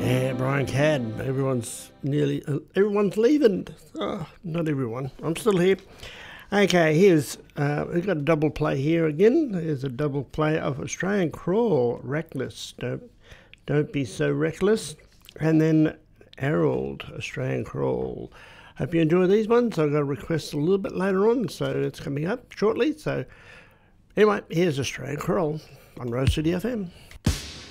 Yeah, Brian Cadd. Everyone's leaving. Oh, not everyone. I'm still here. Okay, we've got a double play here again. Here's a double play of Australian Crawl, Reckless. Don't be so reckless. And then Harold, Australian Crawl. Hope you enjoy these ones. I've got a request a little bit later on, so it's coming up shortly. So anyway, here's Australian Crawl on Rose City FM.